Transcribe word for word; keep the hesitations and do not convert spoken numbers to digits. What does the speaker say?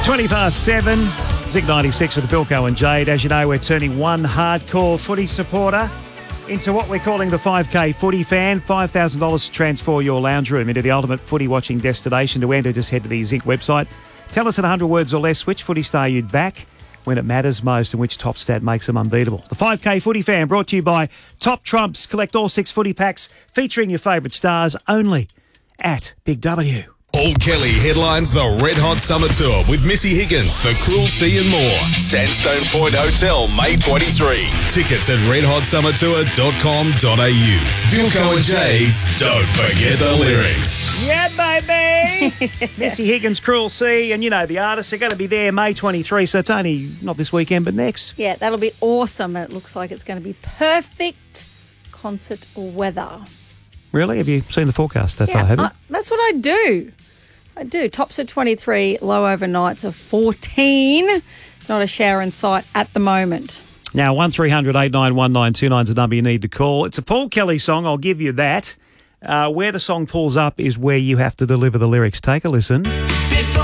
twenty past seven, Zig ninety-six with Bilko and Jade. As you know, we're turning one hardcore footy supporter into what we're calling the five K footy fan. five thousand dollars to transform your lounge room into the ultimate footy watching destination. To enter, just head to the Zinc website. Tell us in one hundred words or less which footy star you'd back when it matters most and which top stat makes them unbeatable. The five K footy fan brought to you by Top Trumps. Collect all six footy packs featuring your favourite stars only at Big W. Paul Kelly headlines the Red Hot Summer Tour with Missy Higgins, The Cruel Sea and more. Sandstone Point Hotel, May twenty-third. Tickets at red hot summer tour dot com dot a u. Vilko and Jay's Don't Forget the Lyrics. Yeah, baby! Missy Higgins, Cruel Sea, and you know the artists are going to be there May twenty-third, so it's only not this weekend but next. Yeah, that'll be awesome. It looks like it's going to be perfect concert weather. Really? Have you seen the forecast that Yeah, far, have you? I, that's what I do. I do. Tops at twenty-three, low overnights of fourteen. Not a shower in sight at the moment. Now, one three hundred eight nine one nine two nine is the number you need to call. It's a Paul Kelly song, I'll give you that. Uh, where the song pulls up is where you have to deliver the lyrics. Take a listen.